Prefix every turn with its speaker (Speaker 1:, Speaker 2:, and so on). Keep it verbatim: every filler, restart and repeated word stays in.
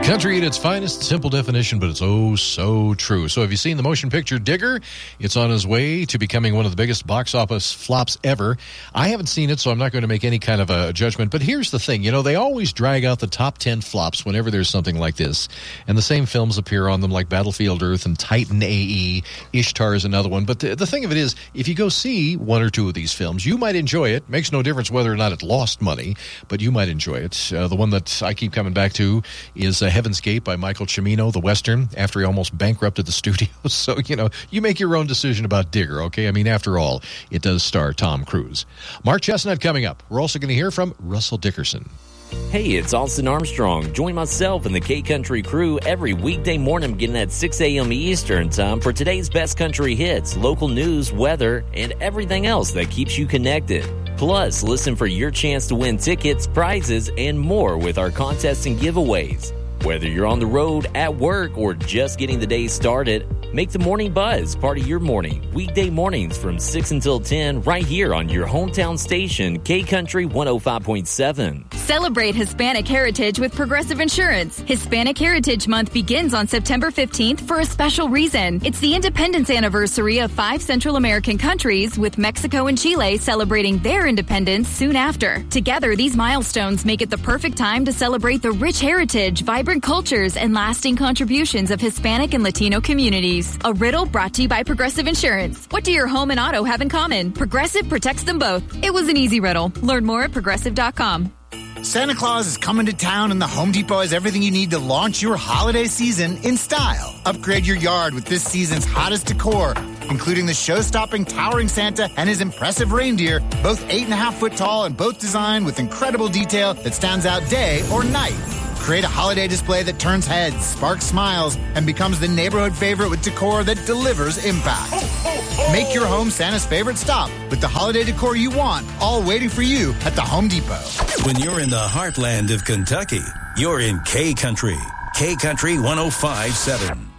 Speaker 1: Country at its finest, simple definition, but it's oh so true. So have you seen the motion picture Digger? It's on its way to becoming one of the biggest box office flops ever. I haven't seen it, so I'm not going to make any kind of a judgment. But here's the thing. You know, they always drag out the top ten flops whenever there's something like this. And the same films appear on them like Battlefield Earth and Titan A E. Ishtar is another one. But the, the thing of it is, if you go see one or two of these films, you might enjoy it. Makes no difference whether or not it lost money, but you might enjoy it. Uh, the one that I keep coming back to is uh, Heaven's Gate by Michael Cimino, the Western, after he almost bankrupted the studio. So, you know, you make your own decision about Digger, okay? I mean, after all, it does star Tom Cruise. Mark Chestnut coming up. We're also going to hear from Russell Dickerson.
Speaker 2: Hey, it's Austin Armstrong. Join myself and the K-Country crew every weekday morning beginning at six a.m. Eastern Time for today's best country hits, local news, weather, and everything else that keeps you connected. Plus, listen for your chance to win tickets, prizes, and more with our contests and giveaways. Whether you're on the road, at work, or just getting the day started, make the Morning Buzz part of your morning. Weekday mornings from six until ten right here on your hometown station, K-Country one oh five point seven.
Speaker 3: Celebrate Hispanic Heritage with Progressive Insurance. Hispanic Heritage Month begins on September fifteenth for a special reason. It's the independence anniversary of five Central American countries, with Mexico and Chile celebrating their independence soon after. Together, these milestones make it the perfect time to celebrate the rich heritage, vibrant cultures, and lasting contributions of Hispanic and Latino communities. A riddle brought to you by Progressive Insurance. What do your home and auto have in common? Progressive protects them both. It was an easy riddle. Learn more at progressive dot com.
Speaker 4: Santa Claus is coming to town, and the Home Depot has everything you need to launch your holiday season in style. Upgrade your yard with this season's hottest decor, including the show-stopping towering Santa and his impressive reindeer, both eight and a half foot tall and both designed with incredible detail that stands out day or night. Create a holiday display that turns heads, sparks smiles, and becomes the neighborhood favorite with decor that delivers impact. Make your home Santa's favorite stop with the holiday decor you want, all waiting for you at the Home Depot.
Speaker 5: When you're in the heartland of Kentucky, you're in K-Country. K-Country one oh five point seven.